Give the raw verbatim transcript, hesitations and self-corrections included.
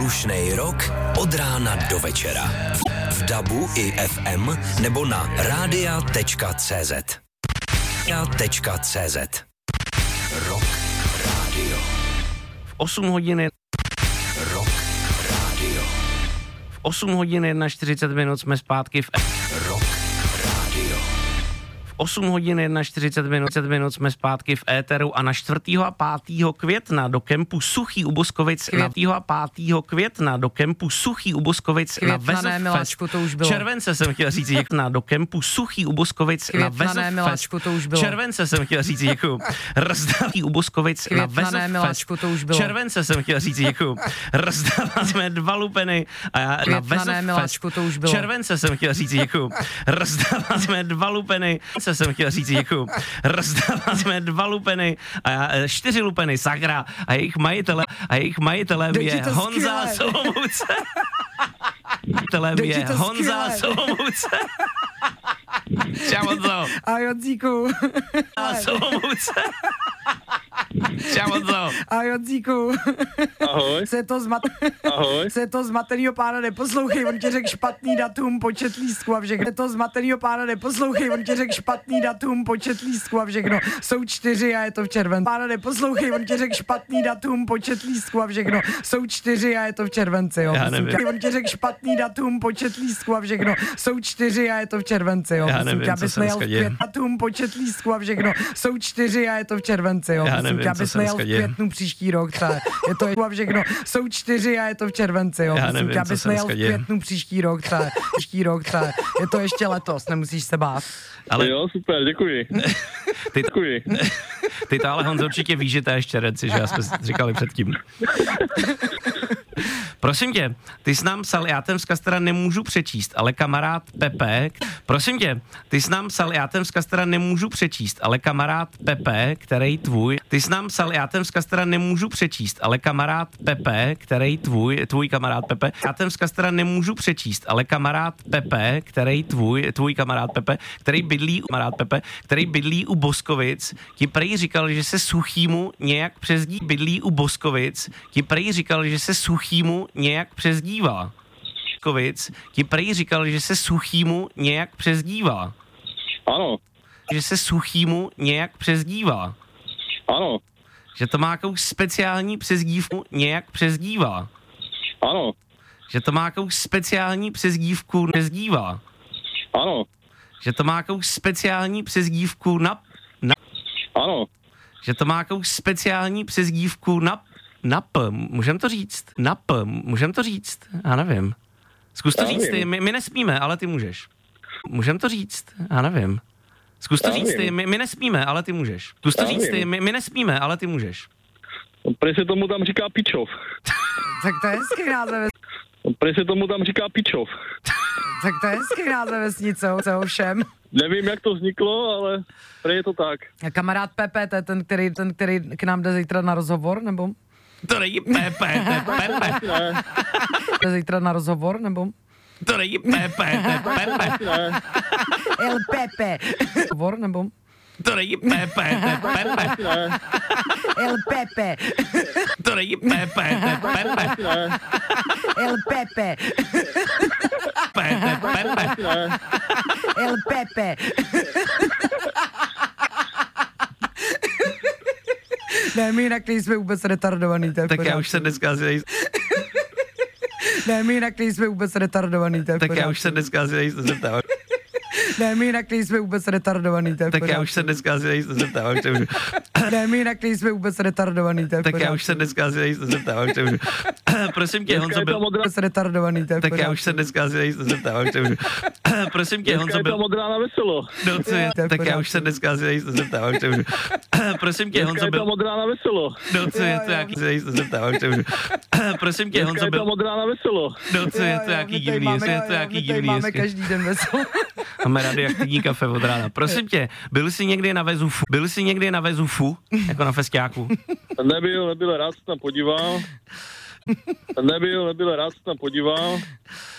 Slušnej rok od rána do večera. V dabu i ef em nebo na rádia tečka cé zet. rádia tečka cé zet. Rock Radio. V osm hodin Rock Radio. v osm hodin čtyřicet jedna minut jsme zpátky v Rock Radio. v osm hodin čtyřicet jedna minut jsme zpátky v éteru a na čtvrtého a pátého května do kempu Suchý u Boskovic na čtvrtého a pátého května do kempu Suchý u Boskovic na Května, ne, Miláčku, to už bylo. Července jsem chtěl říct, jak na do kempu Suchý u Boskovic na Května, ne, Miláčku, to už bylo. Července jsem chtěl říct, děkuju. Rozdávají u Boskovic na Května, ne, Miláčku, to už bylo. Července jsem chtěl říct, děkuju. Rozdáváme dva lupeny a já Května, na Vezov ne, Miláčku, to už bylo. Července jsem chtěl říct, děkuju. Rozdáváme dva lupeny, se jsem chtěl říct, děkuju. Rozdáváme dva lupeny a já, čtyři lupeny, sakra, a jejich majitele, a jejich majitelem Jde ti je to Honza skvěle. Solomouce. Majitelem Jde ti je to Honza skvěle. Solomouce. Čau, Honzo. Ahoj, Honzíku. Honza Solomouce. Čau, Honzo. Ahoj, Honzíku. Ahoj. Se to zmat... Ahoj. Se to zmatenýho pána neposlouchej, on ti řekl špatný datum, počet lístků a všechno. Se to zmatenýho pána neposlouchej, on ti řekl špatný datum, počet lístků a všechno. Jsou čtyři a je to v červenci. Pána neposlouchej, on ti řekl špatný datum, počet lístků a všechno. Jsou čtyři a je to v červenci, jo. Já nevím. On ti řekl špatný datum, počet lístků a všechno. Jsou čtyři a je to v červenci, jo. Já nevím, co se dneska děje. Datum, počet lístků a všechno. Jsou čtyři a je to v červenci, jo. Já nevím, co abys se nejel dneska v děje. květnu příští rok, třeba. Je to a všechno. Jsou čtyři a je to v červenci, jo. Já nevím, tě, co abys se nejel dneska v děje. květnu příští rok, třeba. Příští rok, třeba. Je to ještě letos, nemusíš se bát. Ale Jo, super, děkuji. ty, to, Děkuji. ty to ale, Honzo, určitě víš, že to je štěrenci, že já jsme říkali předtím. Prosím tě, ty jsi nám psal, já ten vzkaz teda nemůžu přečíst, ale kamarád Pepe, prosím tě, ty jsi nám psal, já ten vzkaz teda nemůžu přečíst, ale kamarád Pepe, který tvůj, ty jsi nám psal, já ten vzkaz teda nemůžu přečíst, ale kamarád Pepe, který tvůj, tvůj kamarád Pepe, já ten vzkaz teda nemůžu přečíst, ale kamarád Pepe, který tvůj, tvůj kamarád Pepe, který bydlí, kamarád Pepe, který bydlí u Boskovic, ti prej říkal, že se Suchýmu nějak přezdí, bydlí u Boskovic, ti prej říkal, že se Suchýmu nějak přezdívá. Boskovic, ti prej říkal, že se Suchýmu nějak přezdívá. Ano, Že se Suchýmu nějak přezdívá. ano, Že to má jakou speciální přezdívku nějak přezdívá. ano, Že to má jakou speciální přezdívku přezdívá. ano, Že to má jakou speciální přezdívku na, na ano, že to má jakou speciální přezdívku na na P, můžem to říct? Na P, můžem to říct? Já nevím. Zkus to Já říct ty, nevím. my, my nespíme, ale ty můžeš. Můžem to říct? Já nevím. Zkus to Já říct ty, nevím. my, my nespíme, ale ty můžeš. Zkus to Já říct ty, nevím. my, my nespíme, ale ty můžeš. prej se tomu tam říká pičov. Tak to je hezký název. Prej se tomu tam říká pičov. Tak to je hezký název vesnice, co všem. Nevím, jak to vzniklo, ale prej je to tak. A kamarád Pepe, to je ten, který, ten, který k nám jde zítra na rozhovor, nebo? To není Pepe, to je Pepe. Ne, Jde zítra na rozhovor, nebo? To není Pepe, to je Pepe. ne, El Pepe. Rozhovor, nebo? To není Pepe, to je Pepe. ne, El Pepe. To není Pepe, to je Pepe. ne, El Pepe. Pepe, to je Pepe. ne. El Pepe. Ne, my jinak nejsme vůbec retardovaný, to je v Tak já pořádku. už se dneska asi nejsem, Ne, my jinak nejsme vůbec retardovaný, to je v tak já pořádku. už se dneska asi nejsem zeptával. Ne, my jinak nejsme vůbec retardovaný, to je v Tak já pořádku. už se dneska asi nejsem zeptával. Ne, my jinak nejsme vůbec retardovaný, to je v Tak já pořádku. už se dneska asi nejsem zeptával. Prosím tě, Dneska Honzo, je to byl... modrá, Vůbec retardovaný, to je v Tak já pořádku. už se dneska asi nejsem zeptával. Prosím tě, dneska Honzo, je to byl... modrá na veselo. No, co je? To je v Tak já pořádku. už se dneska asi nejsem zeptával. Prosím tě, Dneska Honzo, je to byl... modrá na veselo. No, co je? Jo, To jo. jaký se nejsem zeptával. Prosím tě, Dneska Honzo, je to byl... modrá na veselo. No, co je? Jo, To jo, jaký my tady divný, máme- je to jo, jaký my tady divný. máme hezky. každý den veselo. Máme radioaktivní kafe od rána. Prosím tě, byl jsi někdy na Vezufu? Byl jsi někdy na Vezufu? Jako na festiáku? Nebyl, nebyl, rád se tam podíval. Nebyl, nebyl, rád se tam podíval.